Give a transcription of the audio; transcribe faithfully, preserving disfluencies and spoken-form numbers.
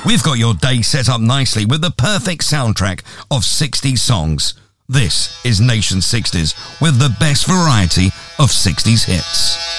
We've got your day set up nicely with the perfect soundtrack of sixties songs. This is Nation sixties with the best variety of sixties hits.